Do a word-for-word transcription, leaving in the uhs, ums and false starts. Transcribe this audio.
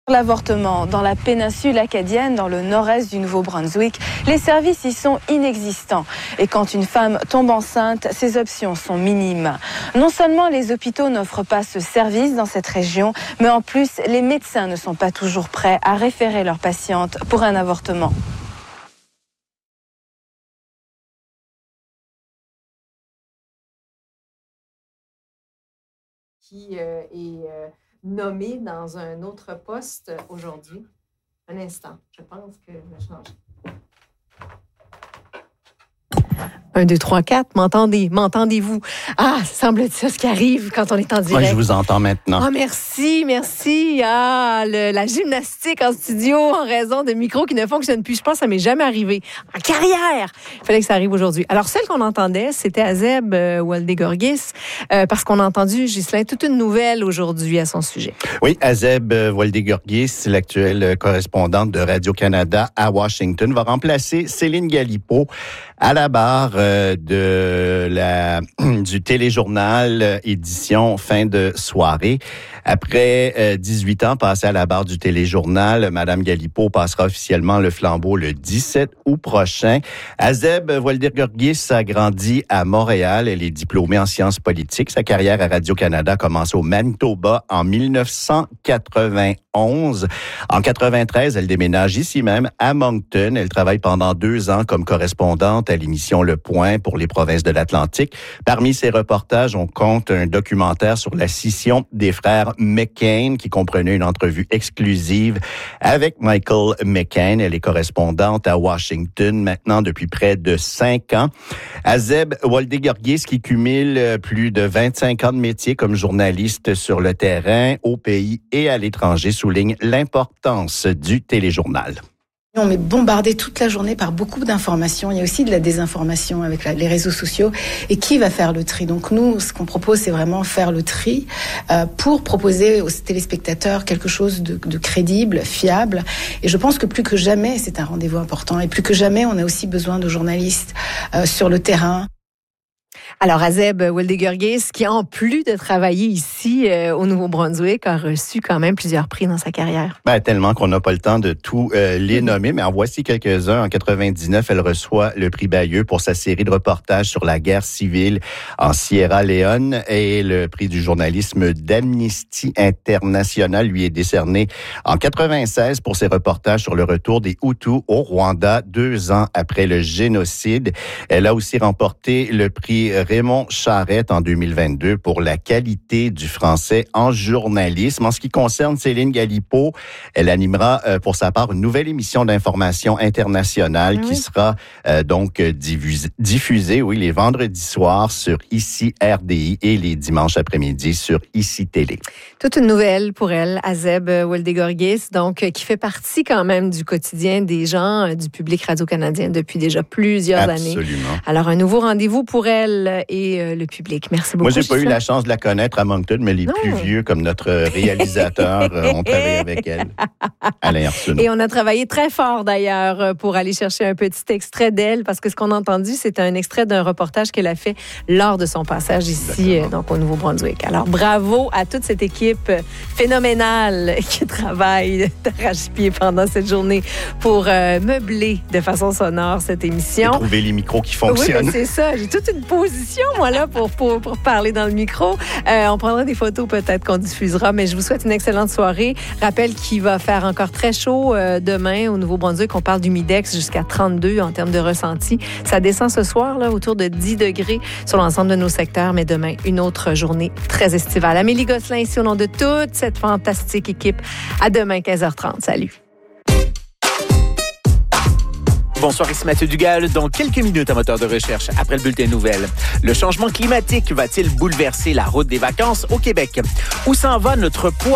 L'avortement dans la péninsule acadienne, dans le nord-est du Nouveau-Brunswick, les services y sont inexistants. Et quand une femme tombe enceinte, ses options sont minimes. Non seulement les hôpitaux n'offrent pas ce service dans cette région, mais en plus, les médecins ne sont pas toujours prêts à référer leurs patientes pour un avortement. Qui euh, est euh, nommé dans un autre poste aujourd'hui. Un instant, je pense que je vais changer. un, deux, trois, quatre, m'entendez, m'entendez-vous? Ah, semble-t-il ça ce qui arrive quand on est en direct. Moi, je vous entends maintenant. Ah, merci, merci. Ah, le, la gymnastique en studio en raison de micros qui ne fonctionnent plus. Je pense que ça m'est jamais arrivé. En carrière! Il fallait que ça arrive aujourd'hui. Alors, celle qu'on entendait, c'était Azeb euh, Woldegorgis, euh, parce qu'on a entendu, Ghislain, toute une nouvelle aujourd'hui à son sujet. Oui, Azeb Woldegorgis, l'actuelle correspondante de Radio-Canada à Washington, va remplacer Céline Galipeau à la barre euh, de la du téléjournal euh, édition fin de soirée. Après euh, dix-huit ans passés à la barre du téléjournal, Madame Galipeau passera officiellement le flambeau le dix-sept août prochain. Azeb Woldegorgis a grandi à Montréal. Elle est diplômée en sciences politiques. Sa carrière à Radio-Canada a commencé au Manitoba en dix-neuf cent quatre-vingt-onze. En quatre-vingt-treize, elle déménage ici même à Moncton. Elle travaille pendant deux ans comme correspondante à l'émission Le Point pour les provinces de l'Atlantique. Parmi ses reportages, on compte un documentaire sur la scission des frères McCain qui comprenait une entrevue exclusive avec Michael McCain. Elle est correspondante à Washington maintenant depuis près de cinq ans. Azeb Woldegorgis qui cumule plus de vingt-cinq ans de métier comme journaliste sur le terrain, au pays et à l'étranger, souligne l'importance du téléjournal. On est bombardé toute la journée par beaucoup d'informations. Il y a aussi de la désinformation avec la, les réseaux sociaux. Et qui va faire le tri? Donc nous, ce qu'on propose, c'est vraiment faire le tri euh, pour proposer aux téléspectateurs quelque chose de, de crédible, fiable. Et je pense que plus que jamais, c'est un rendez-vous important. Et plus que jamais, on a aussi besoin de journalistes euh, sur le terrain. Alors, Azeb Woldegorgis, qui en plus de travailler ici euh, au Nouveau-Brunswick, a reçu quand même plusieurs prix dans sa carrière. Ben, tellement qu'on n'a pas le temps de tout euh, les nommer, mais en voici quelques-uns. En quatre-vingt-dix-neuf, elle reçoit le prix Bayeux pour sa série de reportages sur la guerre civile en Sierra Leone, et le prix du journalisme d'Amnesty International lui est décerné en quatre-vingt-seize pour ses reportages sur le retour des Hutus au Rwanda deux ans après le génocide. Elle a aussi remporté le prix Raymond Charette en deux mille vingt-deux pour la qualité du français en journalisme. En ce qui concerne Céline Galipeau, elle animera euh, pour sa part une nouvelle émission d'information internationale oui. qui sera euh, donc diffusée, diffusée oui, les vendredis soirs sur Ici R D I et les dimanches après-midi sur Ici Télé. Toute une nouvelle pour elle, Azeb Woldegorgis, donc qui fait partie quand même du quotidien des gens, du public radio-canadien depuis déjà plusieurs Absolument. années. Alors un nouveau rendez-vous pour elle et euh, le public. Merci beaucoup. Moi, j'ai pas Ghislain. eu la chance de la connaître à Moncton, mais les non. plus vieux, comme notre réalisateur, euh, ont travaillé avec elle. Alain Arsenault. Et on a travaillé très fort, d'ailleurs, pour aller chercher un petit extrait d'elle, parce que ce qu'on a entendu, c'est un extrait d'un reportage qu'elle a fait lors de son passage ici, euh, donc au Nouveau-Brunswick. Alors, bravo à toute cette équipe phénoménale qui travaille d'arrache-pied pendant cette journée pour euh, meubler de façon sonore cette émission. Et trouver les micros qui fonctionnent. Oui, c'est ça. J'ai toute une position, moi, là, pour, pour, pour parler dans le micro. Euh, on prendra des photos, peut-être, qu'on diffusera, mais je vous souhaite une excellente soirée. Rappelle qu'il va faire encore très chaud euh, demain au Nouveau-Brunswick. On parle d'humidex jusqu'à trente-deux en termes de ressenti. Ça descend ce soir, là, autour de dix degrés sur l'ensemble de nos secteurs, mais demain, une autre journée très estivale. Amélie Gosselin, ici, au nom de toute cette fantastique équipe. À demain, quinze heures trente. Salut. Bonsoir, ici Mathieu Dugal. Dans quelques minutes, un moteur de recherche après le bulletin nouvelles. Le changement climatique va-t-il bouleverser la route des vacances au Québec? Où s'en va notre poids?